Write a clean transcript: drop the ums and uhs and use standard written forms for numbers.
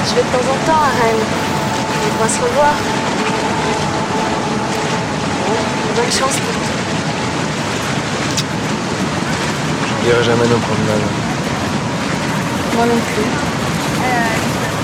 Je vais de temps en temps à Rennes. On va se revoir. Bon, bonne chance pour tout. Je dirai jamais nos promenades. Moi non plus.